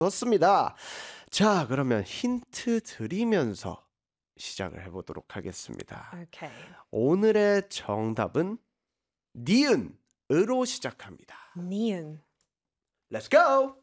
좋습니다. 자, 그러면 힌트 드리면서 시작을 해보도록 하겠습니다. Okay. 오늘의 정답은 니은으로 시작합니다. 니은. Let's go!